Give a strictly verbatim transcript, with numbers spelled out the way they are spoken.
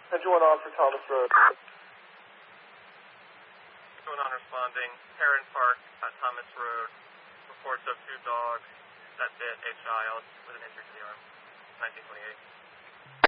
Engine one on for Thomas Road. Going on responding. Heron Park at Thomas Road. Reports of two dogs that bit a child with an injury to the arm. nineteen twenty-eight.